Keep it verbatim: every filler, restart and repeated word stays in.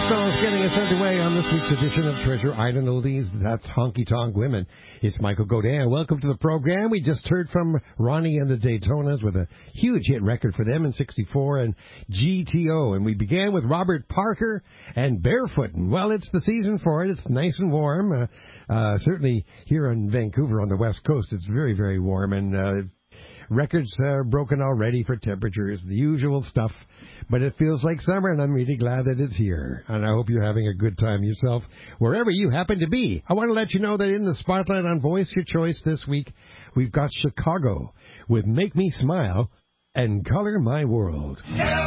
Crystals getting us underway on this week's edition of Treasure Island Oldies. That's Honky Tonk Women. It's Michael Godin. Welcome to the program. We just heard from Ronnie and the Daytonas with a huge hit record for them in sixty-four and G T O. And we began with Robert Parker and Barefootin'. Well, it's the season for it. It's nice and warm. Uh, uh, certainly here in Vancouver on the West Coast, it's very, very warm. And uh, records are broken already for temperatures, the usual stuff. But it feels like summer, and I'm really glad that it's here. And I hope you're having a good time yourself, wherever you happen to be. I want to let you know that in the spotlight on Voice Your Choice this week, we've got Chicago with Make Me Smile and Color My World.